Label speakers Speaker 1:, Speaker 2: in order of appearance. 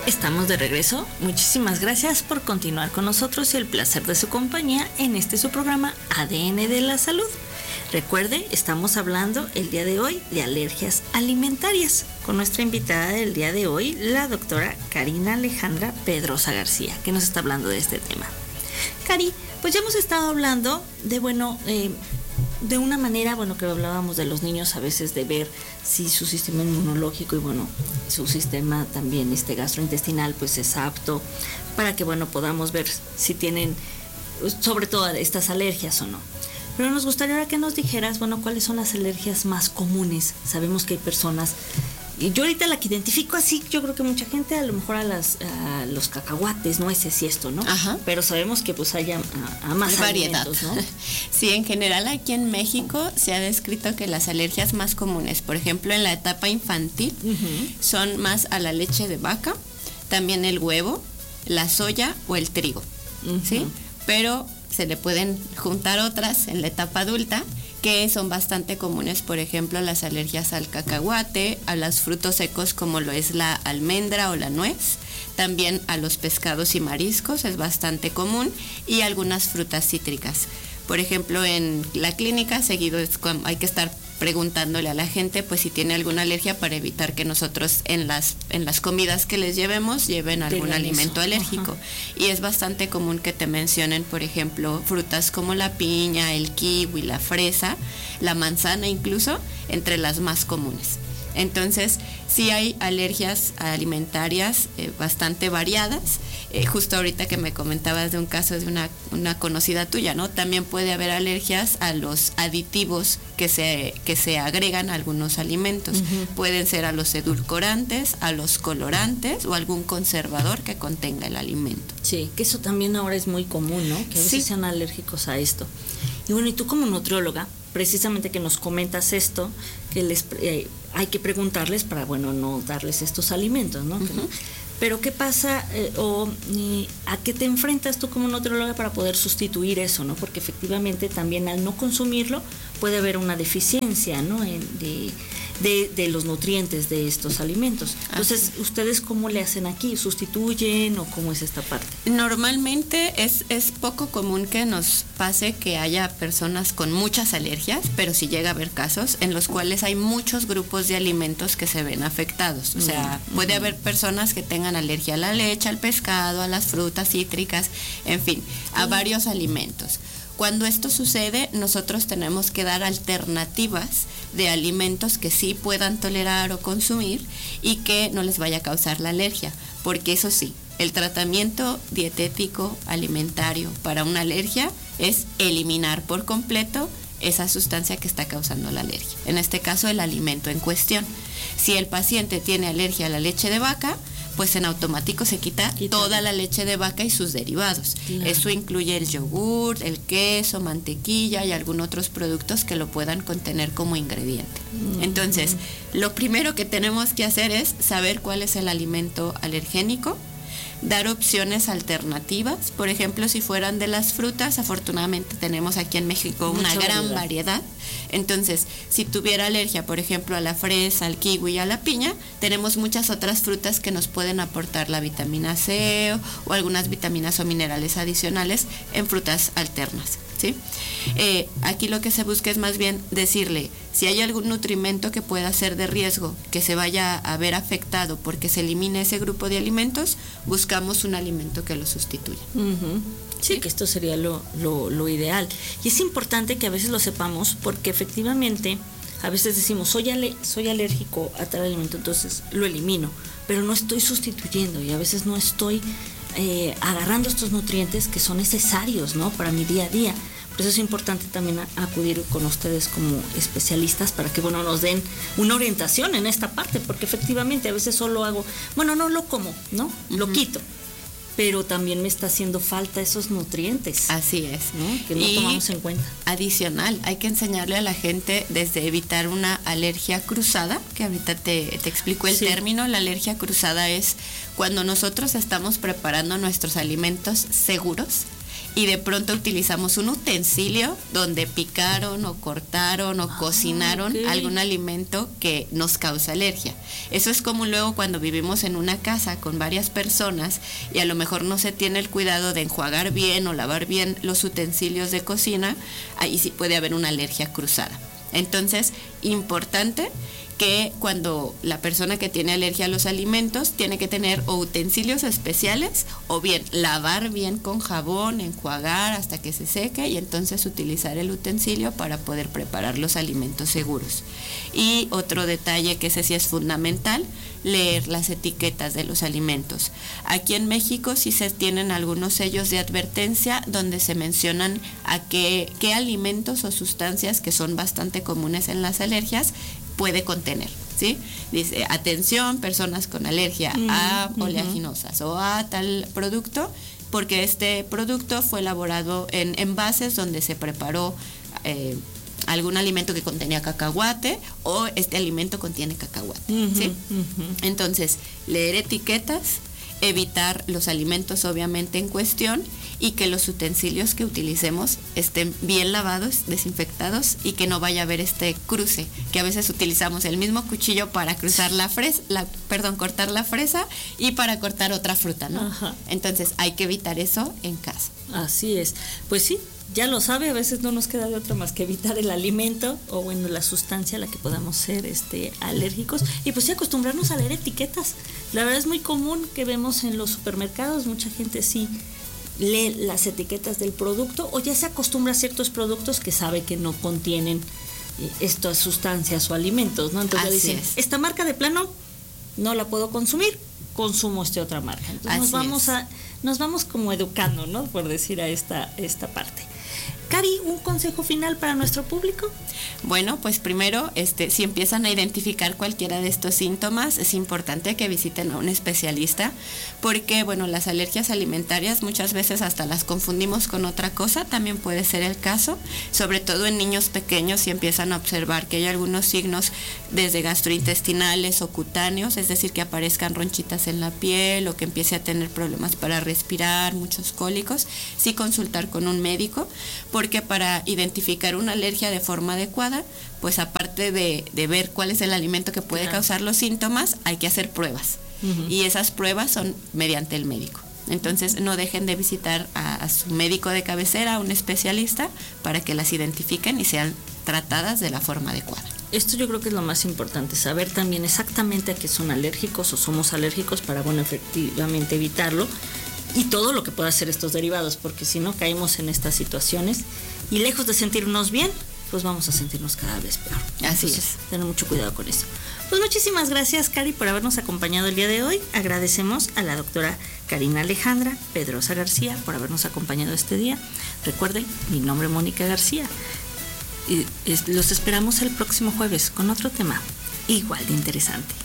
Speaker 1: Estamos de regreso. Muchísimas gracias por continuar con nosotros y el placer de su compañía en su programa ADN de la Salud. Recuerde, estamos hablando el día de hoy de alergias alimentarias con nuestra invitada del día de hoy, la doctora Karina Alejandra Pedrosa García, que nos está hablando de este tema. Cari, pues ya hemos estado hablando de una manera, que hablábamos de los niños a veces, de ver si su sistema inmunológico y su sistema también gastrointestinal pues es apto para que podamos ver si tienen sobre todo estas alergias o no. Pero nos gustaría ahora que nos dijeras, cuáles son las alergias más comunes. Sabemos que hay personas, y yo ahorita la que identifico así, yo creo que mucha gente, a lo mejor a los cacahuates, nueces y esto, ¿no?
Speaker 2: Ajá.
Speaker 1: Pero sabemos que pues hay más
Speaker 2: variedad,
Speaker 1: ¿no?
Speaker 2: Sí, en general aquí en México se ha descrito que las alergias más comunes, por ejemplo en la etapa infantil, son más a la leche de vaca, también el huevo, la soya o el trigo, ¿sí? Pero se le pueden juntar otras en la etapa adulta que son bastante comunes, por ejemplo, las alergias al cacahuate, a los frutos secos como lo es la almendra o la nuez, también a los pescados y mariscos es bastante común, y algunas frutas cítricas. Por ejemplo, en la clínica seguido hay que estar preguntándole a la gente pues si tiene alguna alergia para evitar que nosotros en las comidas que les lleven algún alimento alérgico. Ajá. Y es bastante común que te mencionen, por ejemplo, frutas como la piña, el kiwi, la fresa, la manzana incluso, entre las más comunes. Entonces, sí hay alergias alimentarias bastante variadas. Justo ahorita que me comentabas de un caso de una conocida tuya, ¿no? También puede haber alergias a los aditivos que se agregan a algunos alimentos. Pueden ser a los edulcorantes, a los colorantes o algún conservador que contenga el alimento.
Speaker 1: Sí, que eso también ahora es muy común, ¿no? Que a veces sean alérgicos a esto. Y tú como nutrióloga, precisamente que nos comentas esto, que hay que preguntarles para, no darles estos alimentos, ¿no? Pero ¿qué pasa a qué te enfrentas tú como nutrióloga para poder sustituir eso, ¿no? Porque efectivamente también al no consumirlo puede haber una deficiencia, ¿no? De los nutrientes de estos alimentos. Entonces, ¿ustedes cómo le hacen aquí? ¿Sustituyen o cómo es esta parte?
Speaker 2: Normalmente es poco común que nos pase que haya personas con muchas alergias, pero sí llega a haber casos en los cuales hay muchos grupos de alimentos que se ven afectados. O sea, puede haber personas que tengan alergia a la leche, al pescado, a las frutas cítricas, en fin, a varios alimentos. Cuando esto sucede, nosotros tenemos que dar alternativas de alimentos que sí puedan tolerar o consumir y que no les vaya a causar la alergia, porque eso sí, el tratamiento dietético alimentario para una alergia es eliminar por completo esa sustancia que está causando la alergia. En este caso, el alimento en cuestión. Si el paciente tiene alergia a la leche de vaca, pues en automático se quita toda la leche de vaca y sus derivados. Claro. Eso incluye el yogur, el queso, mantequilla y algunos otros productos que lo puedan contener como ingrediente. Entonces, lo primero que tenemos que hacer es saber cuál es el alimento alergénico, dar opciones alternativas. Por ejemplo, si fueran de las frutas, afortunadamente tenemos aquí en México una gran variedad. Entonces, si tuviera alergia, por ejemplo, a la fresa, al kiwi y a la piña, tenemos muchas otras frutas que nos pueden aportar la vitamina C o algunas vitaminas o minerales adicionales en frutas alternas, ¿sí? Aquí lo que se busca es más bien decirle, si hay algún nutrimento que pueda ser de riesgo, que se vaya a ver afectado porque se elimine ese grupo de alimentos, buscamos un alimento que lo sustituya.
Speaker 1: Sí, que esto sería lo ideal. Y es importante que a veces lo sepamos porque efectivamente a veces decimos, soy alérgico a tal alimento, entonces lo elimino, pero no estoy sustituyendo y a veces no estoy agarrando estos nutrientes que son necesarios, ¿no? Para mi día a día. Por eso es importante también acudir con ustedes como especialistas para que, nos den una orientación en esta parte, porque efectivamente a veces solo hago, no lo como, ¿no? Lo quito. Pero también me está haciendo falta esos nutrientes.
Speaker 2: Así es,
Speaker 1: ¿no? Que no tomamos en cuenta.
Speaker 2: Adicional, hay que enseñarle a la gente desde evitar una alergia cruzada, que ahorita te explico el término. La alergia cruzada es cuando nosotros estamos preparando nuestros alimentos seguros y de pronto utilizamos un utensilio donde picaron o cortaron o cocinaron algún alimento que nos causa alergia. Eso es común luego cuando vivimos en una casa con varias personas y a lo mejor no se tiene el cuidado de enjuagar bien o lavar bien los utensilios de cocina, ahí sí puede haber una alergia cruzada. Entonces, importante que cuando la persona que tiene alergia a los alimentos tiene que tener o utensilios especiales o bien lavar bien con jabón, enjuagar hasta que se seque y entonces utilizar el utensilio para poder preparar los alimentos seguros. Y otro detalle que ese sí es fundamental, leer las etiquetas de los alimentos. Aquí en México sí se tienen algunos sellos de advertencia donde se mencionan a qué alimentos o sustancias que son bastante comunes en las alergias puede contener, ¿sí? Dice, atención, personas con alergia a oleaginosas o a tal producto, porque este producto fue elaborado en envases donde se preparó algún alimento que contenía cacahuate o este alimento contiene cacahuate, ¿sí? Entonces, leer etiquetas, evitar los alimentos obviamente en cuestión y que los utensilios que utilicemos estén bien lavados, desinfectados y que no vaya a haber este cruce, que a veces utilizamos el mismo cuchillo para cruzar cortar la fresa y para cortar otra fruta, ¿no? Ajá. Entonces hay que evitar eso en casa.
Speaker 1: Así es. Pues sí, ya lo sabe, a veces no nos queda de otra más que evitar el alimento o bueno, la sustancia a la que podamos ser alérgicos y pues sí acostumbrarnos a leer etiquetas. La verdad es muy común que vemos en los supermercados, mucha gente sí lee las etiquetas del producto o ya se acostumbra a ciertos productos que sabe que no contienen estas sustancias o alimentos, ¿no? Entonces ya dicen, esta marca de plano no la puedo consumir, consumo otra marca. Entonces nos vamos como educando, ¿no? Por decir a esta parte. Cari, ¿un consejo final para nuestro público?
Speaker 2: Bueno, pues primero, si empiezan a identificar cualquiera de estos síntomas, es importante que visiten a un especialista, porque, bueno, las alergias alimentarias muchas veces hasta las confundimos con otra cosa, también puede ser el caso, sobre todo en niños pequeños, si empiezan a observar que hay algunos signos desde gastrointestinales o cutáneos, es decir, que aparezcan ronchitas en la piel o que empiece a tener problemas para respirar, muchos cólicos, sí consultar con un médico, porque para identificar una alergia de forma adecuada, pues aparte de ver cuál es el alimento que puede causar los síntomas, hay que hacer pruebas. Y esas pruebas son mediante el médico. Entonces no dejen de visitar a su médico de cabecera, a un especialista, para que las identifiquen y sean tratadas de la forma adecuada.
Speaker 1: Esto yo creo que es lo más importante, saber también exactamente a qué son alérgicos o somos alérgicos para, bueno, efectivamente evitarlo. Y todo lo que pueda hacer estos derivados, porque si no caemos en estas situaciones y lejos de sentirnos bien, pues vamos a sentirnos cada vez peor.
Speaker 2: Así es.
Speaker 1: Tener mucho cuidado con eso. Pues muchísimas gracias, Cari, por habernos acompañado el día de hoy. Agradecemos a la doctora Karina Alejandra Pedrosa García por habernos acompañado este día. Recuerden, mi nombre es Mónica García. Los esperamos el próximo jueves con otro tema igual de interesante.